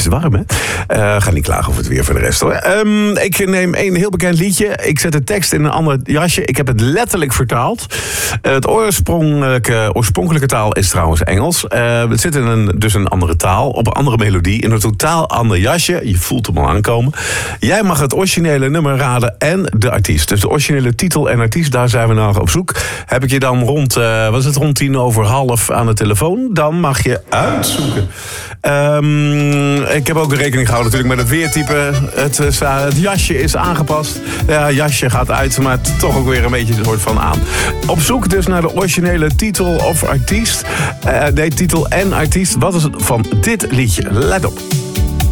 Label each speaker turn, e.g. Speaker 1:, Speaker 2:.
Speaker 1: warm, hè? Ga niet klagen over het weer voor de rest, hoor. Ik neem een heel bekend liedje. Ik zet de tekst in een ander jasje. Ik heb het letterlijk vertaald. Het oorspronkelijke taal is trouwens Engels. Het zit in dus een andere taal, op een andere melodie, in een totaal ander jasje. Je voelt hem al aankomen. Jij mag het originele nummer raden en de artiest. Dus de originele titel en artiest, daar zijn we naar op zoek. Heb ik je dan rond 10:30 aan de telefoon? Dan mag je uitzoeken. Ik heb ook rekening gehouden natuurlijk met het weertype. Het jasje is aangepast. Ja, jasje gaat uit, maar toch ook weer een beetje een soort van aan. Op zoek dus naar de originele titel of artiest. Titel en artiest. Wat is het van dit liedje? Let op.